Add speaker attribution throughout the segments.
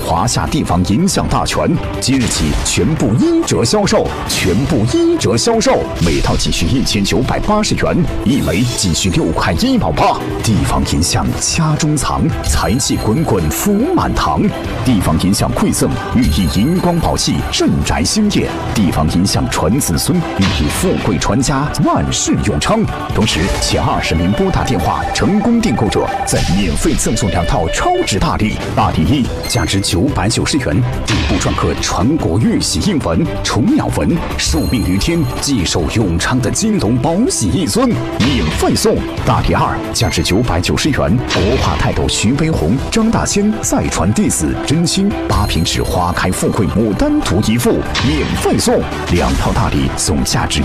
Speaker 1: 华夏地方银享大全，即日起全部1折销售，每套仅需1980元，一枚仅需6块1毛8。地方银享家中藏，财气滚滚福满堂。地方银享馈赠，寓意银光宝气，镇宅兴业。地方银享传子孙，寓意富贵传家，万事永昌。同时，前20名拨打电话成功订购者，再免费赠送2套超值大礼。大礼一，价值990元，底部篆刻传国玉玺印文、虫鸟纹，寿命于天，继寿永昌的金龙宝玺一尊，免费送。大礼二，价值990元，国画泰斗徐悲鸿、张大仙再传弟子真心8平纸花开富贵牡丹图一幅，免费送。2套大礼总价值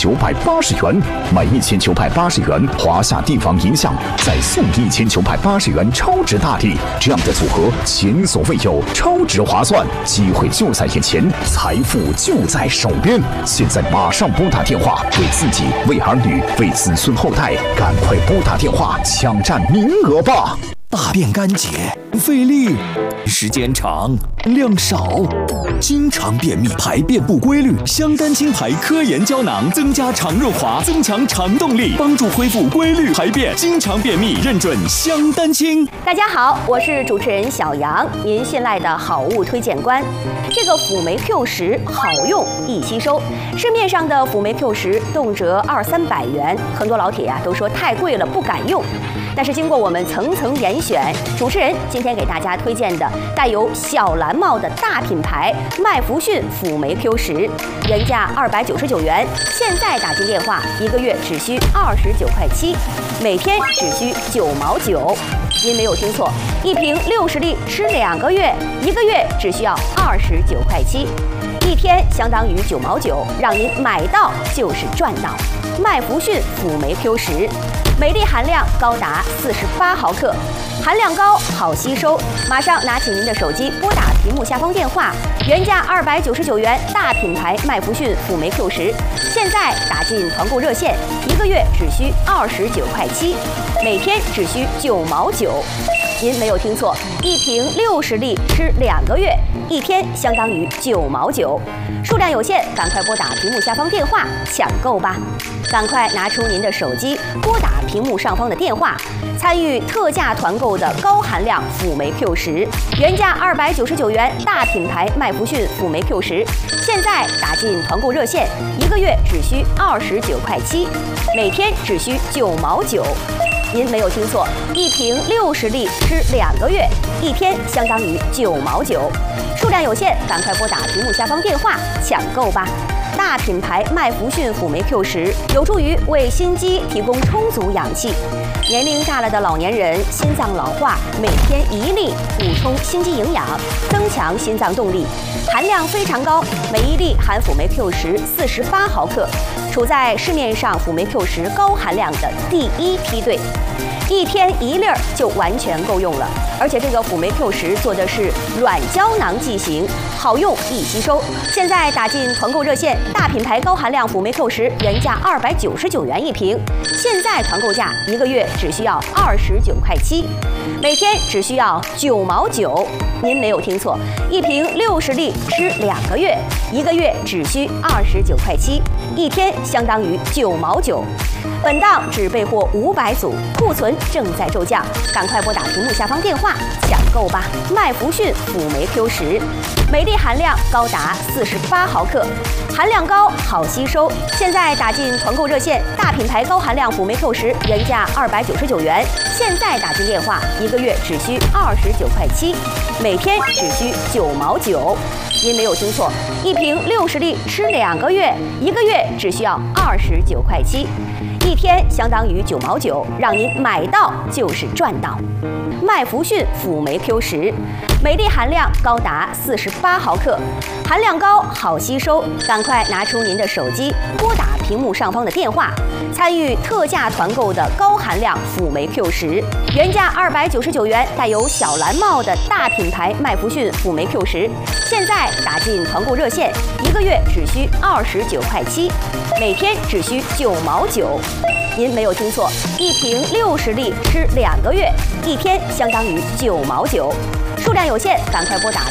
Speaker 1: 1980元，买1980元华夏地方银享，再送1980元超值大礼，这样的组合前所未有，超值划算，机会就在眼前，财富就在手边。现在马上拨打电话，为自己、为儿女、为子孙后代，赶快拨打电话抢占名额吧！
Speaker 2: 大便干结，费力，时间长，量少，经常便秘，排便不规律。香丹清排科研胶囊增加肠润滑，增强肠动力，帮助恢复规律排便。经常便秘，认准香丹清。
Speaker 3: 大家好，我是主持人小杨，您信赖的好物推荐官。这个辅酶 Q10好用易吸收，市面上的辅酶 Q10动辄200-300元，很多老铁都说太贵了，不敢用。但是经过我们层层严选，主持人今天给大家推荐的带有小蓝帽的大品牌麦福逊辅酶 Q10，原价299元，现在打进电话1个月只需29块7，每天只需9毛9。您没有听错，一瓶60粒吃2个月，1个月只需要29块7，一天相当于9毛9，让您买到就是赚到。麦福逊辅酶 Q10。每粒含量高达48毫克，含量高，好吸收。马上拿起您的手机，拨打屏幕下方电话，原价299元，大品牌麦福逊辅酶 Q10，现在打进团购热线，1个月只需29块7，每天只需9毛9。您没有听错，一瓶60粒吃2个月，一天相当于9毛9，数量有限，赶快拨打屏幕下方电话抢购吧！赶快拿出您的手机，拨打屏幕上方的电话，参与特价团购的高含量辅酶 Q10，原价299元，大品牌麦福逊辅酶 Q10，现在打进团购热线，1个月只需29块7，每天只需9毛9。您没有听错，一瓶60粒吃2个月，一天相当于9毛9，数量有限，赶快拨打屏幕下方电话抢购吧！大品牌麦福逊辅酶 Q10有助于为心肌提供充足氧气。年龄大了的老年人心脏老化，每天1粒补充心肌营养，增强心脏动力，含量非常高，每一粒含辅酶 Q1048毫克，处在市面上辅酶 Q10高含量的第1梯队。一天1粒就完全够用了，而且这个辅酶 Q10做的是软胶囊剂型，好用易吸收。现在打进团购热线，大品牌高含量辅酶 Q10原价299元一瓶，现在团购价1个月只需要29块7，每天只需要9毛9。您没有听错，一瓶60粒吃2个月，1个月只需29块7，一天相当于9毛9。本档只备货500组，库存正在骤降，赶快拨打屏幕下方电话抢购吧！麦福逊辅酶 Q10，每粒含量高达48毫克，含量高，好吸收。现在打进团购热线，大品牌高含量辅酶 Q10原价299元，现在打进电话1个月只需29块7，每天只需9毛9。您没有听错，一瓶60粒吃2个月，1个月只需要29块7，一天相当于9毛9，让您买到就是赚到。麦福逊辅酶 Q10，每粒含量高达48毫克，含量高，好吸收。赶快拿出您的手机，拨打屏幕上方的电话，参与特价团购的高含量辅酶 Q10，原价299元，带有小蓝帽的大品牌麦福逊辅酶 Q10，现在打进团购热线，1个月只需29块7，每天只需9毛9。您没有听错，一瓶60粒吃2个月，一天相当于9毛9。数量有限，赶快拨打